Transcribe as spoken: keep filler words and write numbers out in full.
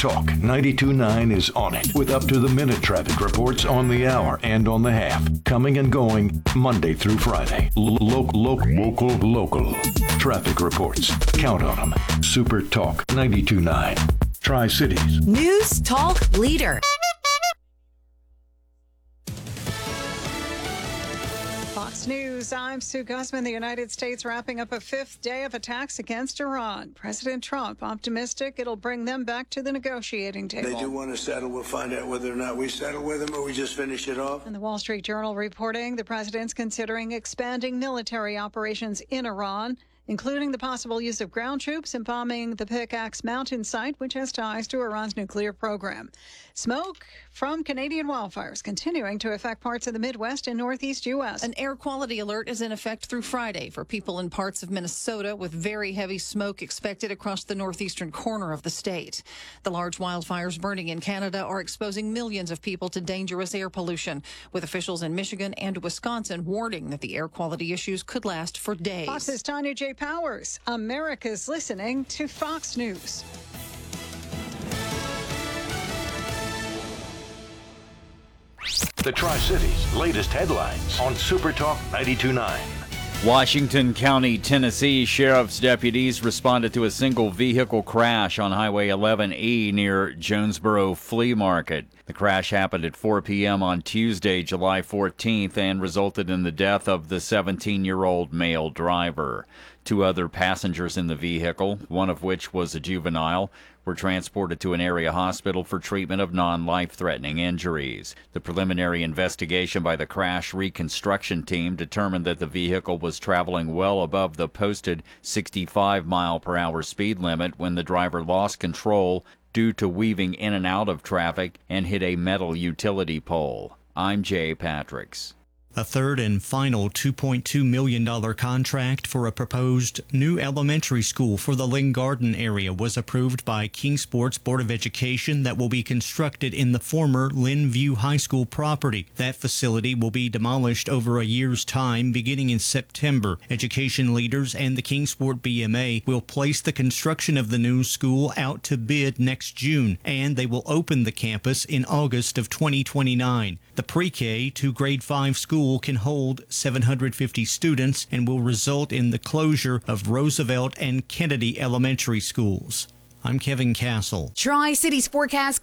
Talk ninety-two point nine is on it with up-to-the-minute traffic reports on the hour and on the half, coming and going Monday through Friday. Local, local, local, local. Traffic reports. Count on them. Super Talk ninety-two point nine. Tri-Cities. News Talk Leader. Fox News, I'm Sue Guzman. The United States wrapping up a fifth day of attacks against Iran. President Trump optimistic it'll bring them back to the negotiating table. They do want to settle. We'll find out whether or not we settle with them or we just finish it off. And the Wall Street Journal reporting the president's considering expanding military operations in Iran, including the possible use of ground troops in bombing the Pickaxe Mountain site, which has ties to Iran's nuclear program. Smoke from Canadian wildfires continuing to affect parts of the Midwest and Northeast U S. An air quality alert is in effect through Friday for people in parts of Minnesota, with very heavy smoke expected across the northeastern corner of the state. The large wildfires burning in Canada are exposing millions of people to dangerous air pollution, with officials in Michigan and Wisconsin warning that the air quality issues could last for days. Fox's Tanya J. Powers. America's listening to Fox News. The Tri-Cities' latest headlines on Super Talk ninety-two point nine. Washington County, Tennessee Sheriff's deputies responded to a single vehicle crash on Highway eleven E near Jonesboro Flea Market. The crash happened at four p.m. on Tuesday, July fourteenth, and resulted in the death of the seventeen-year-old male driver. Two other passengers in the vehicle, one of which was a juvenile, were transported to an area hospital for treatment of non-life-threatening injuries. The preliminary investigation by the crash reconstruction team determined that the vehicle was traveling well above the posted sixty-five mile per hour speed limit when the driver lost control due to weaving in and out of traffic and hit a metal utility pole. I'm Jay Patricks. A third and final two point two million dollars contract for a proposed new elementary school for the Lynn Garden area was approved by Kingsport's Board of Education that will be constructed in the former Lynn View High School property. That facility will be demolished over a year's time, beginning in September. Education leaders and the Kingsport B M A will place the construction of the new school out to bid next June, and they will open the campus in August of twenty twenty-nine. The pre-K to grade five school can hold seven hundred fifty students and will result in the closure of Roosevelt and Kennedy elementary schools. I'm Kevin Castle. Tri-Cities forecast